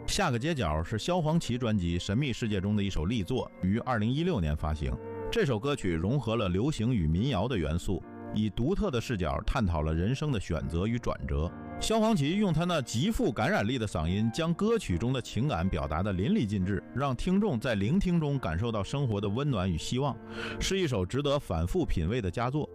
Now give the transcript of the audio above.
下个街角是萧煌奇专辑《神秘世界》中的一首力作，于2016年发行。这首歌曲融合了流行与民谣的元素，以独特的视角探讨了人生的选择与转折。萧煌奇用他那极富感染力的嗓音，将歌曲中的情感表达得淋漓尽致，让听众在聆听中感受到生活的温暖与希望，是一首值得反复品味的佳作。